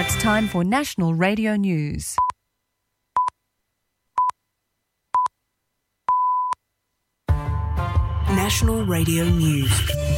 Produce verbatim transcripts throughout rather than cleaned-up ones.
Now it's time for National Radio News. National Radio News.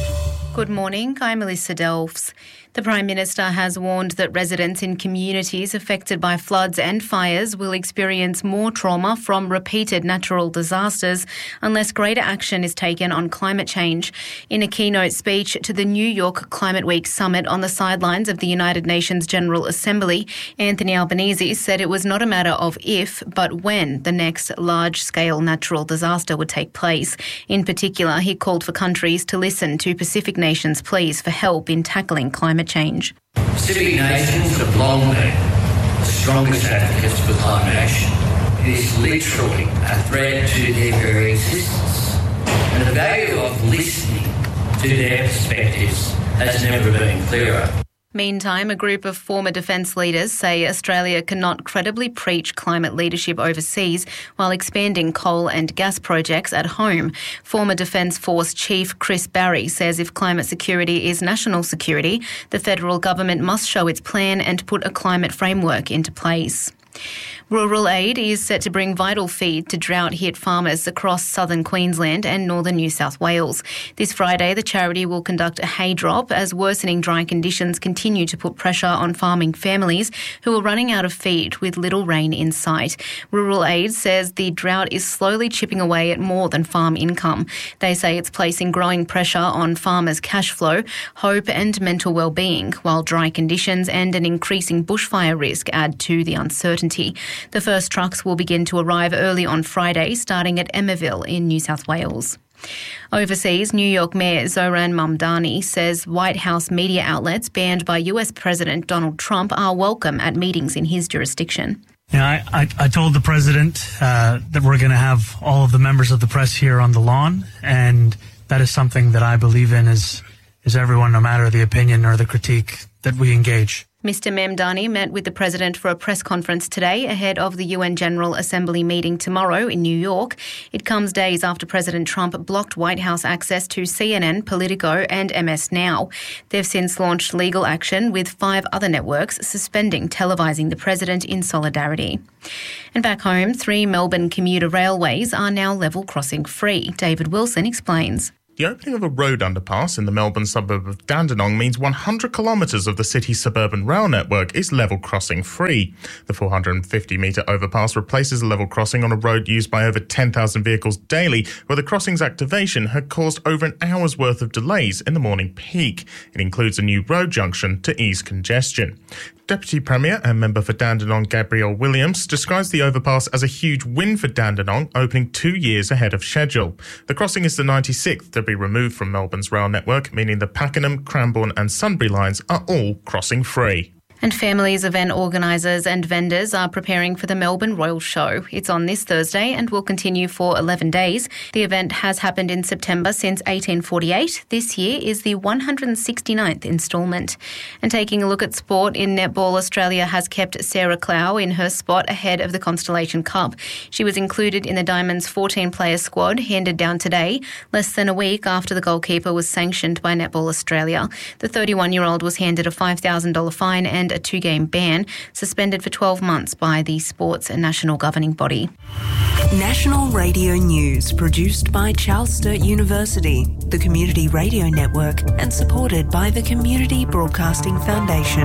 Good morning, I'm Melissa Delves. The Prime Minister has warned that residents in communities affected by floods and fires will experience more trauma from repeated natural disasters unless greater action is taken on climate change. In a keynote speech to the New York Climate Week summit on the sidelines of the United Nations General Assembly, Anthony Albanese said it was not a matter of if, but when the next large-scale natural disaster would take place. In particular, he called for countries to listen to Pacific nations' pleas for help in tackling climate change. Pacific nations have long been the strongest advocates for climate action. It is literally a threat to their very existence. And the value of listening to their perspectives has never been clearer. Meantime, a group of former defence leaders say Australia cannot credibly preach climate leadership overseas while expanding coal and gas projects at home. Former Defence Force Chief Chris Barry says if climate security is national security, the federal government must show its plan and put a climate framework into place. Rural Aid is set to bring vital feed to drought-hit farmers across southern Queensland and northern New South Wales. This Friday, the charity will conduct a hay drop as worsening dry conditions continue to put pressure on farming families who are running out of feed with little rain in sight. Rural Aid says the drought is slowly chipping away at more than farm income. They say it's placing growing pressure on farmers' cash flow, hope and mental well-being, while dry conditions and an increasing bushfire risk add to the uncertainty. The first trucks will begin to arrive early on Friday, starting at Emmaville in New South Wales. Overseas, New York Mayor Zohran Mamdani says White House media outlets banned by U S President Donald Trump are welcome at meetings in his jurisdiction. Yeah, I, I, I told the president uh, that we're going to have all of the members of the press here on the lawn, and that is something that I believe in is, is everyone, no matter the opinion or the critique, that we engage. Mister Mamdani met with the President for a press conference today ahead of the U N General Assembly meeting tomorrow in New York. It comes days after President Trump blocked White House access to C N N, Politico and M S Now. They've since launched legal action with five other networks suspending televising the President in solidarity. And back home, three Melbourne commuter railways are now level crossing free. David Wilson explains. The opening of a road underpass in the Melbourne suburb of Dandenong means one hundred kilometres of the city's suburban rail network is level crossing free. The four hundred fifty metre overpass replaces a level crossing on a road used by over ten thousand vehicles daily, where the crossing's activation had caused over an hour's worth of delays in the morning peak. It includes a new road junction to ease congestion. Deputy Premier and member for Dandenong Gabrielle Williams describes the overpass as a huge win for Dandenong, opening two years ahead of schedule. The crossing is the ninety-sixth to be removed from Melbourne's rail network, meaning the Pakenham, Cranbourne and Sunbury lines are all crossing free. And families, event organisers and vendors are preparing for the Melbourne Royal Show. It's on this Thursday and will continue for eleven days. The event has happened in September since eighteen forty-eight. This year is the one hundred sixty-ninth instalment. And taking a look at sport, in netball, Australia has kept Sarah Clow in her spot ahead of the Constellation Cup. She was included in the Diamonds fourteen-player squad handed down today, less than a week after the goalkeeper was sanctioned by Netball Australia. The thirty-one-year-old was handed a five thousand dollars fine and a two-game ban, suspended for twelve months by the sports and national governing body. National Radio News, produced by Charles Sturt University, the Community Radio Network, and supported by the Community Broadcasting Foundation.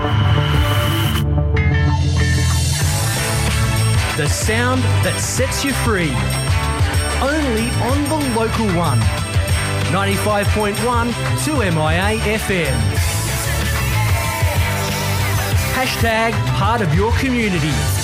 The sound that sets you free. Only on the local one. ninety-five point one two M I A F M. Hashtag part of your community.